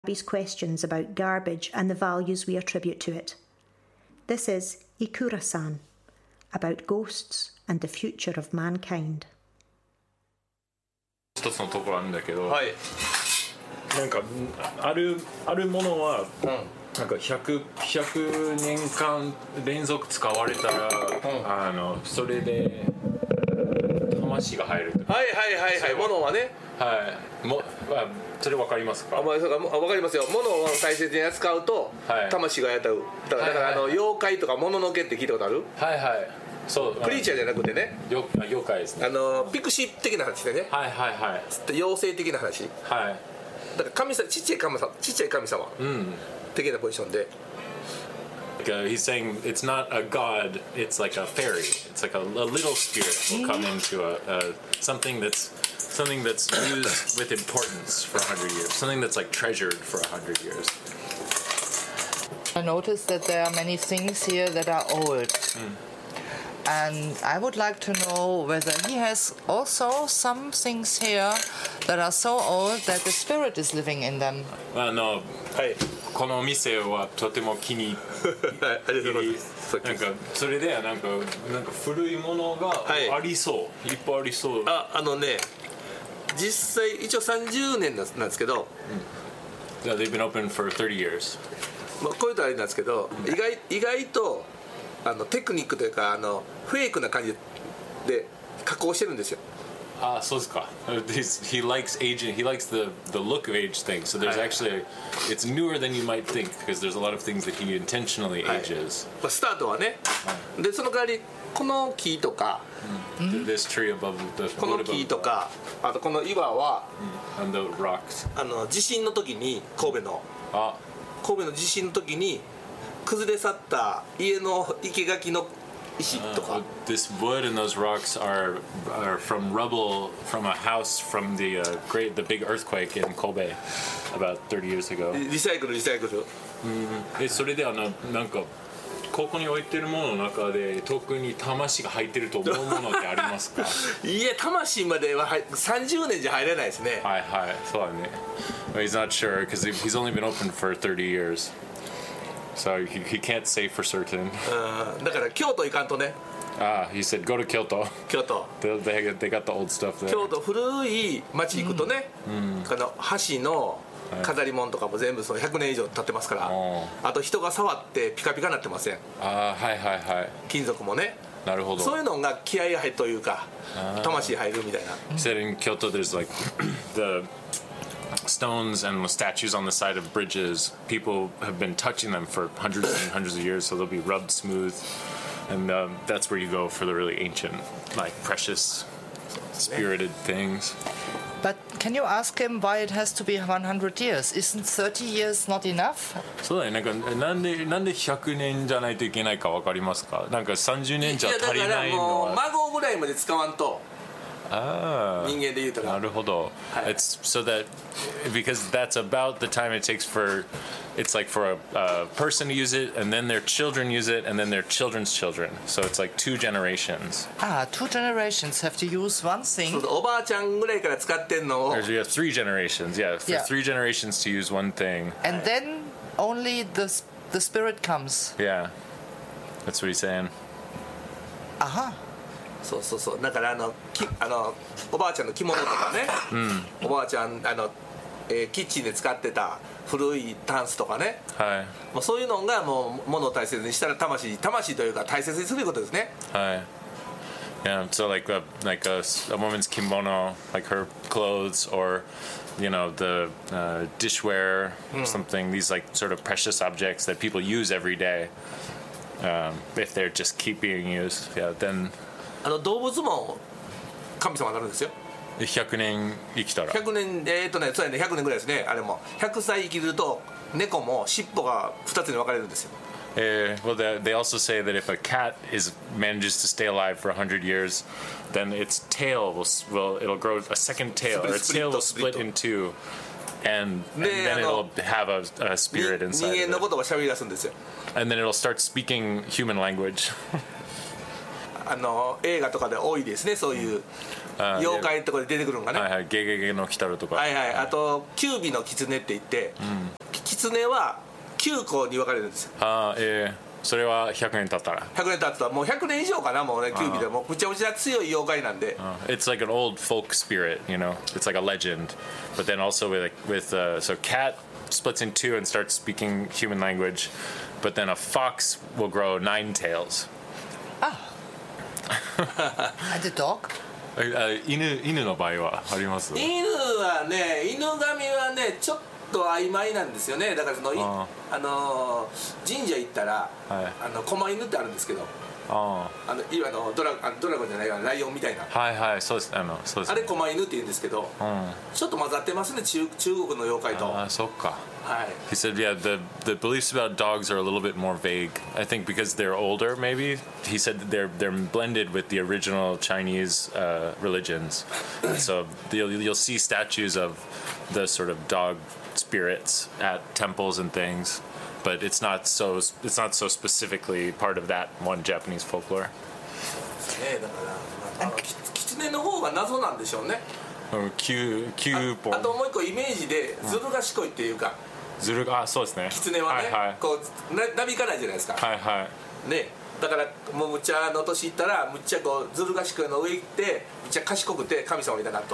hobby's questions about garbage and the values we attribute to it. This is Ikura-san, about ghosts and the future of mankind. 一つのところあるんだけど、 はい、 なんかあるものは、なんか100年間連続使われたら、それで魂が入る。 はいはいはいはい、物はね、 はい、それ分かりますか？ 分かりますよ。物を大切に扱うと、はい、魂が雇う。だから妖怪とか物のけって聞いたことある？はいはい。そうプリーチャーじゃなくてね、 妖怪ですね。 ピクシー的な話でね、 はいはいはい、 妖精的な話、 はい、 だから神様、ちっちゃい神様、的なポジションで、 he's saying it's not a god, it's like a fairy, it's like a little spirit will come into something that's used with importance for 100 years, something that's like treasured for 100 years. I noticed that there are many things here that are old. And I would like to know whether he has also some things here that are so old that the spirit is living in them. この店はとても気に入り、なんかそれでなんか古いものがありそう、いっぱいありそう。 実際一応30年なんですけど、 Yeah, they've been open for 30 years. こういうとあれなんですけど、意外とテクニックというかフェイクな感じで加工してるんですよ。 そうですか。He likes aging. He likes the look of age things. So there's actually it's newer than you might think because there's a lot of things that he intentionally ages. スタートはね。でその代わりこの木とか、 This tree above the この木とか、あとこの岩は、 and the rocks. 地震の時に神戸の地震の時に崩れ去った家の生垣の石とか。 This wood and those rocks are from rubble from a house from the big earthquake in Kobe about 30 years ago. リサイクル。 それでなんかここに置いてるものの中で特に魂が入ってると思うものってありますか？ いや、魂までは30年じゃ入れないですね。 はいはい、そうだね。He's not sure because he's only been open for 30 years. So he can't say for certain. だから京都行かんとね。 He said go to Kyoto. 京都。 They got the old stuff there. 京都古い町行くとね、橋の飾り物とかも全部その100年以上経ってますから、あと人が触ってピカピカになってません。 はいはいはい。 金属もね。 なるほど。 そういうのが気合が入るというか、魂入るみたいな。 He said in Kyoto there's like the stones and the statues on the side of bridges. People have been touching them for hundreds and hundreds of years, so they'll be rubbed smooth, and that's where you go for the really ancient, like precious, spirited things. But can you ask him why it has to be 100 years? Isn't 30 years not enough? そうだね。なんで100年じゃないといけないかわかりますか？なんか30年じゃ足りないのは。 だからもう孫ぐらいまで使わんと。人間で言うと。 なるほど。It's so that because that's about the time it takes for it's like for a person to use it and then their children use it and then their children's children. So it's like 2 generations. 2 generations have to use one thing. おばあちゃんぐらいから使ってんのを。 You have 3 generations. Yeah, for 3 generations to use one thing. And then only the spirit comes. Yeah. That's what he's saying. そうだからおばあちゃんの着物とかね、おばあちゃんキッチンで使ってた古いタンスとかね、もうそういうのがもう物を大切にしたら魂というか大切にすることですね。 Yeah, so like a woman's kimono, like her clothes, or the dishware, something. These like sort of precious objects that people use every day. If they're just keep being used, then. 動物も神様になるんですよ。 100年生きたら。 100年そうやね、100年ぐらいですね。あれも100歳生きると猫も尻尾が2つに分かれるんですよ。 Well, they also say that if a cat manages to stay alive for 100 years, then its tail it'll grow a second tail, or its tail will split in 2, and then it'll have a spirit inside. 人間のことを喋り出すんですよ。 And then it'll start speaking human language. 映画とかで多いですね、そういう妖怪のところで出てくるのがね、 はいはい、ゲゲゲの鬼太郎とか、 はいはい、あとキュウビの狐って言って、狐は9個に分かれるんですよ。 それは100年経ったら 100年経ったらもう100年以上かな、もうね、キュウビでもうむちゃむちゃ強い妖怪なんで、 It's like an old folk spirit, you know, it's like a legend, but then also so cat splits in two and starts speaking human language, but then a fox will grow 9 tails. And the dog? 犬の場合はあります？ 犬はね、犬神はねちょっと曖昧なんですよね。だからその神社行ったら、狛犬ってあるんですけど、いわゆるドラゴンじゃないかライオンみたいな、 はいはいそうです、そうです、 あれ狛犬って言うんですけど、ちょっと混ざってますね、中国の妖怪と。 そっか。 はい。 He said, yeah, the beliefs about dogs are a little bit more vague. I think because they're older, maybe. He said that they're blended with the original Chinese religions. So you'll see statues of the sort of dog spirits at temples and things, but it's not so specifically part of that one Japanese folklore. だから狐の方が謎なんでしょうね。 9本。 あともう一個イメージでずる賢いっていうか。 そうですね。 狐はね、 はいはい、 こうなびかないじゃないですか。 はいはい。 ね、だからもうむっちゃの年いったらむっちゃこうずる賢いの上行ってむっちゃ賢くて神様みたいなと。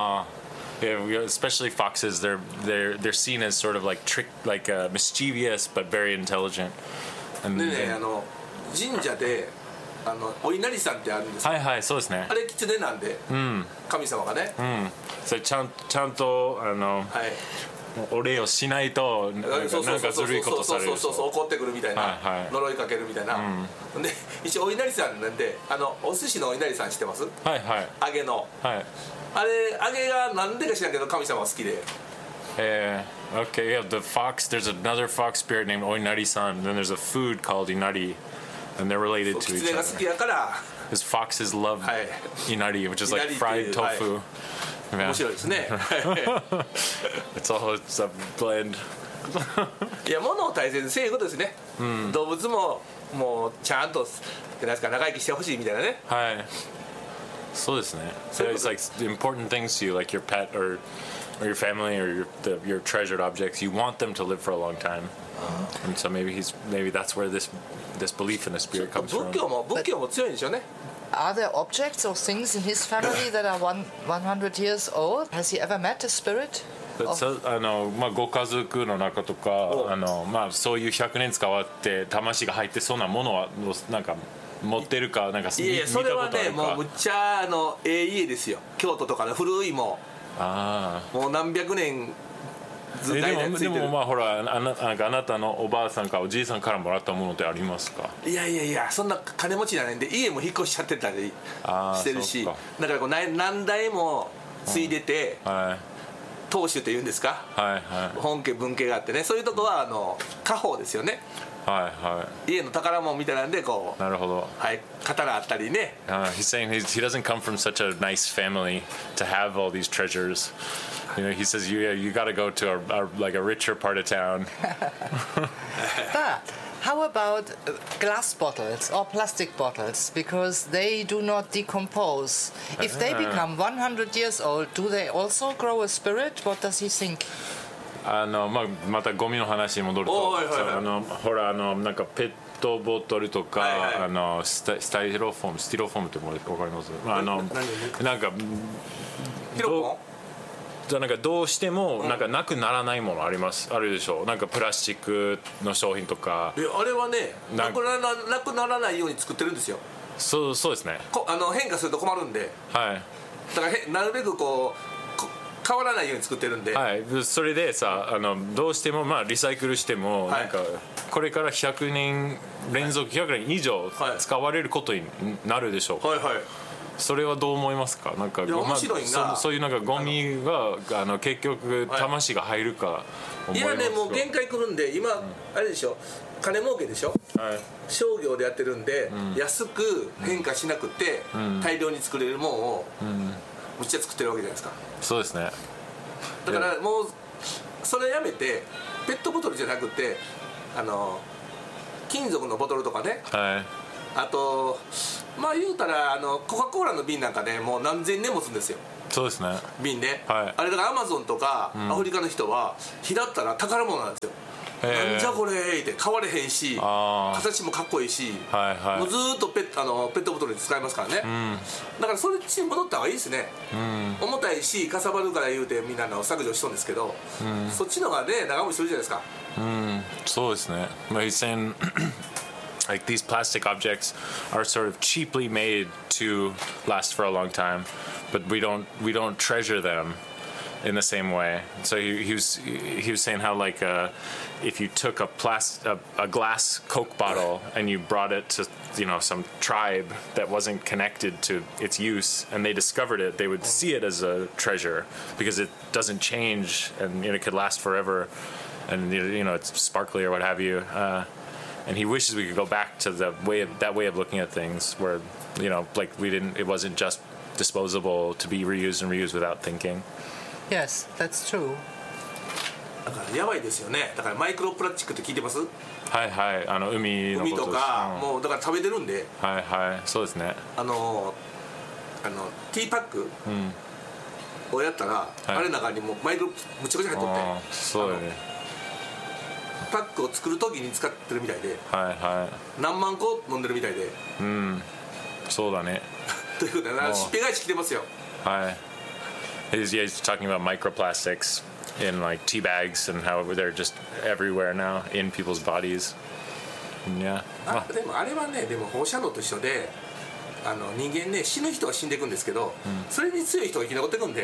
Yeah, especially foxes. They're seen as sort of like mischievous but very intelligent. でね、神社でお稲荷さんってあるんですよ。 はいはいそうですね。 あれ狐なんで、神様がね。 それちゃんとお礼をしないとなんかずるいことされる。 そう怒ってくるみたいな、呪いかけるみたいな。で一応お稲荷さんなんでお寿司のお稲荷さん知ってます？ はいはい。 揚げの。 はい。 あれ揚げがなんでか知らんけど神様は好きで。 Okay, yeah, the fox. There's another fox spirit named Oinari-san, and then there's a food called Inari, and they're related to each 狐が好き other. やから。 Because foxes love Inari, which is like fried tofu. 面白いですね。 It's a blend. いや物を大切にせえいうことですね。動物ももうちゃんと長生きしてほしいみたいなね。 はい。そうですね。So it's like the important things to you, like your pet or your family or your treasured objects. You want them to live for a long time, and so maybe that's where this belief in the spirit comes from. 仏教も強いんでしょうね。 Are there objects or things in his family that are 100 years old? Has he ever met a spirit? ご家族の中とかそういう100年使わって魂が入ってそうなものはなんか持ってるかなんかいやそれはねもうむっちゃ家ですよ。京都とかの古いもう何百年ずっと間についてる。 でもほらあなたのおばあさんかおじいさんからもらったものってありますか？ いやそんな金持ちじゃないんで家も引っ越しちゃってたりしてるし、だからこう何代も継いでて、当主っていうんですか、本家分家があってね、そういうとこは家宝ですよね。家の宝物みたいなんでこうなるほど、 刀あったりね。 He's saying he doesn't come from such a nice family to have all these treasures. You know, he says you got to go to like a richer part of town. But how about glass bottles or plastic bottles? Because they do not decompose. If they become 100 years old, do they also grow a spirit? What does he think? またゴミの話に戻ると、ほらなんかペットボトルとか、スティロフォームって分かります？なんかなんかどうしてもなんかなくならないものあるでしょう。なんかプラスチックの商品とか。 あれはねなくならないように作ってるんですよ。 そうですね。 変化すると困るんで。だからなるべくこう変わらないように作ってるんで。 それでさどうしてもリサイクルしてもなんかこれから100年連続100年以上使われることになるでしょう。それはどう思いますか？なんか面白いな。 そういうなんかゴミが結局魂が入るか思いますか？ いやねもう限界来るんで今あれでしょ、金儲けでしょ、商業でやってるんで、安く変化しなくて、大量に作れるもんをむっちゃ作ってるわけじゃないですか。 そうですね。 だからもうそれやめてペットボトルじゃなくて金属のボトルとかね、あとまあ言うたらコカ・コーラの瓶なんかねもう何千年持つんですよ。 そうですね。 瓶ね、 はい、 あれだからアマゾンとかアフリカの人は拾ったら宝物なんですよ。なんじゃこれって買われへんし形もかっこいいし、 はいはい、 もうずっとペットボトルで使えますからね、だからそれっちに戻った方がいいですね、重たいしかさばるから言うてみんな削除しとんですけど、そっちの方がね長持ちするじゃないですか。 そうですね。He's saying like these plastic objects are sort of cheaply made to last for a long time, but we don't treasure them in the same way. So he was saying how like if you took a glass Coke bottle and you brought it to some tribe that wasn't connected to its use and they discovered it, they would see it as a treasure because it doesn't change and it could last forever, and it's sparkly or what have you. And he wishes we could go back to that way of looking at things where like it wasn't just disposable to be reused and reused without thinking. Yes, that's true. だからやばいですよね。だからマイクロプラスチックって聞いてます？ はいはい、海のことです。 海とか、もうだから食べてるんで。 はいはい、そうですね。 ティーパックをやったら、あれの中にもうマイクロむちゃくちゃ入っとって。 そうだね。 パックを作る時に使ってるみたいで。 はいはい。 何万個飲んでるみたいで。 そうだね。 ということで、しっぺ返し来てますよ。 はい。He's talking about microplastics in like tea bags and how they're just everywhere now in people's bodies. Yeah. でもあれはね、でも放射能と一緒で、人間ね死ぬ人は死んでいくんですけど、それに強い人が生き残っていくんで。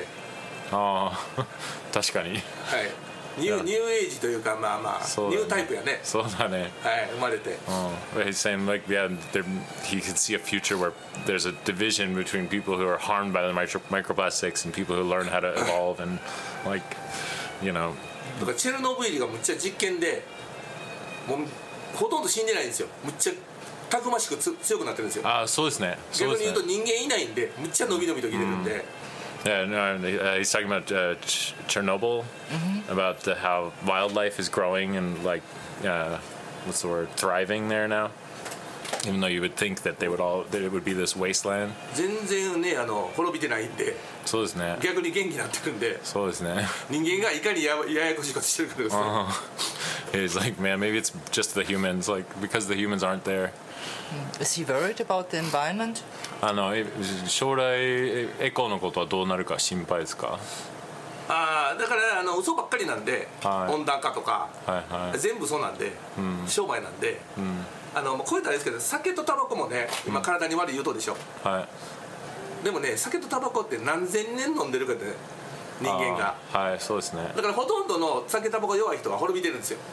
確かに。はい。 ニューエイジというかまあまあ、ニュータイプやね。 そうだね。 はい、生まれて。 He's saying like he could see a future where there's a division between people who are harmed by the microplastics and people who learn how to evolve and like だからチェルノブイリがむっちゃ実験で、もうほとんど死んでないんですよ。むっちゃたくましく強くなってるんですよ。 そうですね。 逆に言うと人間いないんで、むっちゃ伸び伸びと生きてるんで。 Yeah, no, he's talking about Chernobyl, about how wildlife is growing and like, what's the word, thriving there now. Even though you would think that it would be this wasteland. 全然ね滅びてないんで。そうですね。逆に元気になってるんで。 そうですね。 人間がいかにややこしいことしてるかですね。 He's like, man, maybe it's just the humans, like because the humans aren't there. Is he worried about the environment? 将来エコのことはどうなるか心配ですか？ だから嘘ばっかりなんで、温暖化とか、全部そうなんで、商売なんで、こういうとあれですけど、酒とタバコもね今体に悪い言うとでしょ。でもね酒とタバコって何千年飲んでるかで、人間が。 そうですね。 だからほとんどの酒タバコ弱い人は滅びてるんですよ。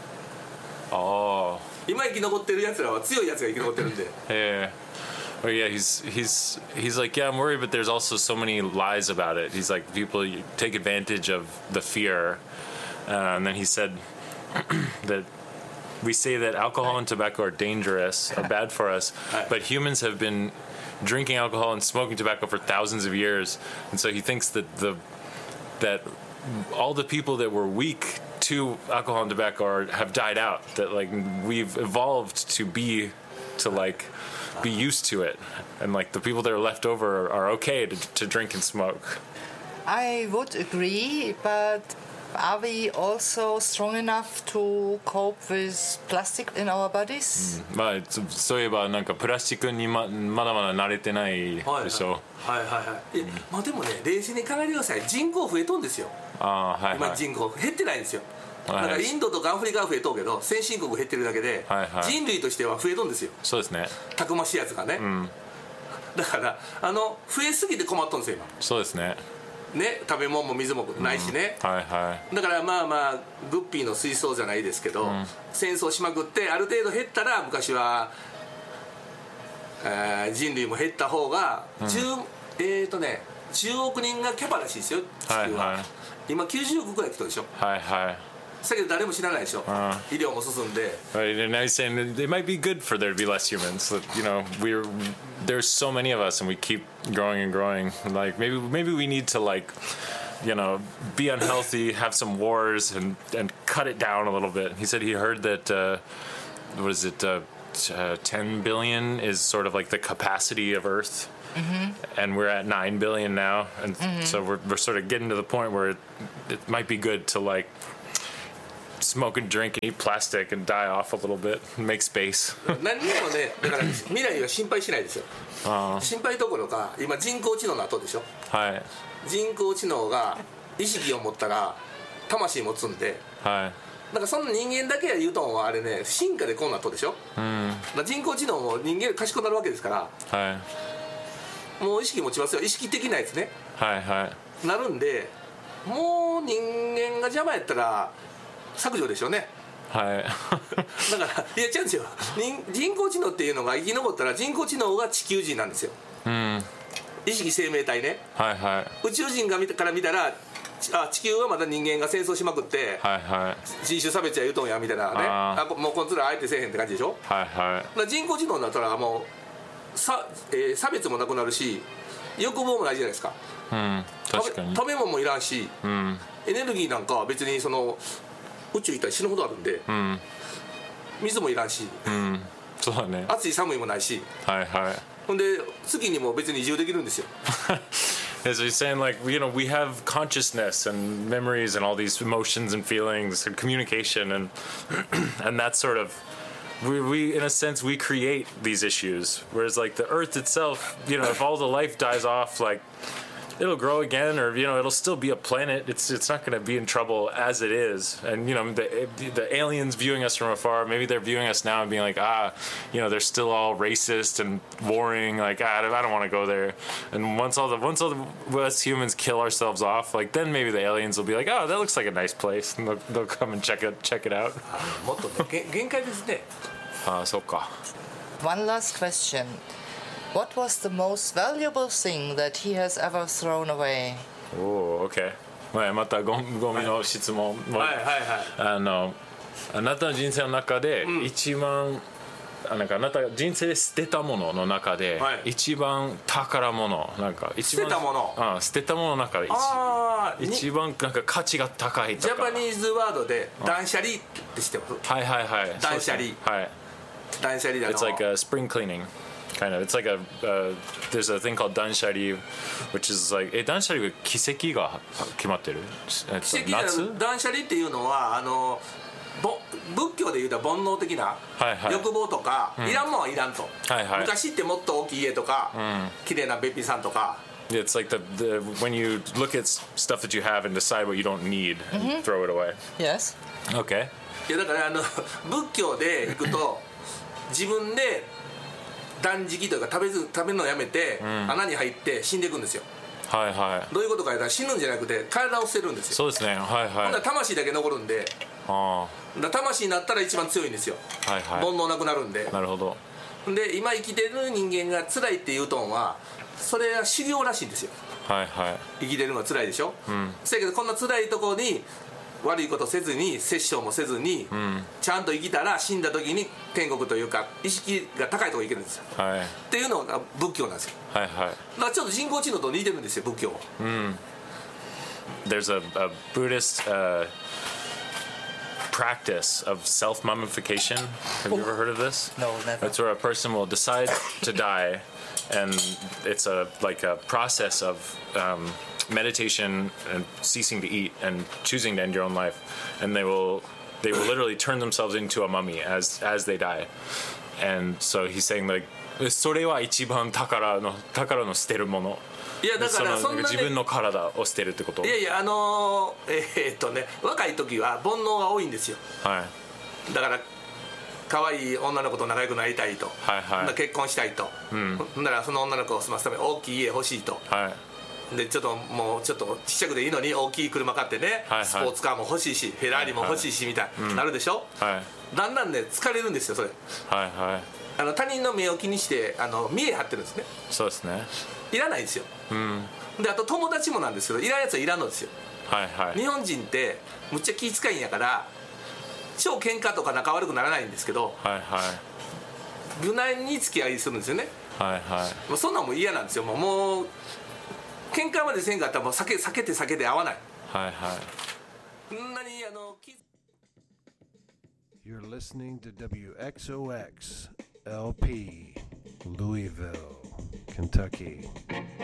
今生き残ってるやつらは強いやつが生き残ってるんで。 Oh yeah, he's like, yeah, I'm worried, but there's also so many lies about it. He's like, people take advantage of the fear, and then he said that we say that alcohol and tobacco are dangerous, are bad for us, but humans have been drinking alcohol and smoking tobacco for thousands of years, and so he thinks that all the people that were weak to alcohol and tobacco have died out. That like we've evolved to be used to it, and like the people that are left over are okay to drink and smoke. I would agree, but are we also strong enough to cope with plastic in our bodies? まあそういえばなんかプラスチックにまだまだ慣れてないでしょ。 まあでもね冷静に考えてください。人口増えとんですよ。今人口減ってないんですよ。だからインドとかアフリカは増えとうけど先進国減ってるだけで、人類としては増えとんですよ。 そうですね。 たくましいやつがね、だから増えすぎて困っとんですよ今。 そうですね。 ね、食べ物も水もないしね、だからまあまあグッピーの水槽じゃないですけど、戦争しまくってある程度減ったら昔は、人類も減った方が、10億人がキャパらしいですよ地球は、今90億くらい来たでしょ。だけど誰も知らないでしょ。医療も進んで。 And I was saying it might be good for there to be less humans. There's so many of us, and we keep growing and growing. Like maybe we need to be unhealthy, have some wars, and cut it down a little bit. He said he heard that 10 billion is sort of like the capacity of Earth. And we're at 9 billion now, and so we're sort of getting to the point where it might be good to like smoke and drink and eat plastic and die off a little bit and make space. 何にもね、だから未来は心配しないですよ。心配どころか今人工知能の後でしょ。 はい。 人工知能が意識を持ったら魂持つんで。はい。なんかそんな人間だけが言うとんはあれね、進化でこうなっとでしょ。だから人工知能も人間より賢くなるわけですから。はい。もう意識持ちますよ。意識的なやつね。はいはい。なるんで、もう人間が邪魔やったら削除でしょうね。はい。だからいや違うんですよ。人工知能っていうのが生き残ったら人工知能が地球人なんですよ。意識生命体ね。はいはい。宇宙人から見たら。地球はまだ人間が戦争しまくって、はいはい、人種差別や言うとんやみたいなね。もうこいつら相手せえへんって感じでしょ。はいはい。だから人工知能だったらもう差別もなくなるし欲望もないじゃないですか。確かに。食べ物もいらんし、エネルギーなんかは別にその宇宙行ったら死ぬほどあるんで、水もいらんし、そうだね。暑い寒いもないし、はいはい。ほんで月にも別に移住できるんですよ。 As he's saying, like, you know, we have consciousness and memories and all these emotions and feelings and communication, and that's sort of, we in a sense, we create these issues. Whereas, like, the Earth itself, you know, if all the life dies off, like, it'll grow again, or, you know, it'll still be a planet. It's not going to be in trouble as it is. And, you know, the aliens viewing us from afar, maybe they're viewing us now and being like, you know, they're still all racist and warring. Like, I don't want to go there. And once all the us humans kill ourselves off, like, then maybe the aliens will be like, that looks like a nice place, and they'll come and check it out. もっとね、限界ですね。 そっか。 One last question. What was the most valuable thing that he has ever thrown away? Oh, okay. またゴミの質問。はいはいはい。あなたの人生の中で一番、なんかあなたが人生で捨てたものの中で一番宝物、なんか一番捨てたもの。捨てたものの中で一番なんか価値が高いとか。 ジャパニーズワードで断捨離って知ってます？ はいはいはい。 断捨離。はい。断捨離だの。 It's like a spring cleaning.Kind of. It's like there's a thing called 断捨離 which is like 断捨離は奇跡が決まってる。 奇跡が断捨離っていうのは仏教でいうと煩悩的な欲望とか、いらんもんはいらんと。昔ってもっと大きい家とか、綺麗なべっぴんさんとか。 It's like the when you look at stuff that you have and decide what you don't need and throw it away. Yes. Okay. いやだから仏教で行くと自分で断食というか食べるのをやめて、穴に入って死んでいくんですよ。はいはい。どういうことか言ったら死ぬんじゃなくて体を捨てるんですよ。 そうですね。はいはい。 ほんなら魂だけ残るんで、だ魂になったら一番強いんですよ。はいはい。煩悩なくなるんで。 なるほど。 で今生きてる人間が辛いっていうトンはそれは修行らしいんですよ。はいはい。生きてるのが辛いでしょ。せやけどこんな辛いところに悪いことせずに殺生もせずに、ちゃんと生きたら死んだ時に天国というか意識が高いところに行けるんですよ、はい、っていうのが仏教なんですよ。はいはい。だからちょっと人工知能と似てるんですよ仏教。 There's a Buddhist practice of self-mummification. Have you ever heard of this? No, never. It's where a person will decide to die, and it's like a process of meditation and ceasing to eat and choosing to end your own life, and they will literally turn themselves into a mummy as they die. And so he's saying like それは一番宝の捨てるもの。 いやだからそんな、ね、 自分の体を捨てるってこと。 いやいや若い時は煩悩が多いんですよ。はい。だから可愛い女の子と仲良くなりたいと。はいはい。結婚したいと。ほんならその女の子を済ますために大きい家欲しいと。はい。でちょっとちっちゃくでいいのに大きい車買ってね、はいはい、スポーツカーも欲しいしフェラーリも欲しいしみたいになるでしょ、はい、だんだんね疲れるんですよそれ。はいはい。他人の目を気にして見え張ってるんですね。 そうですね。 いらないですよ、であと友達もなんですけどいらんやつはいらんのですよ。はいはい。日本人ってむっちゃ気遣いんやから超喧嘩とか仲悪くならないんですけど、はいはい、無難に付き合いするんですよね。はいはい。もうそんなんも嫌なんですよ。もう喧嘩までせんかったらもう避けて合わない。はいはい。そんなに You're listening to WXOX LP, Louisville, Kentucky.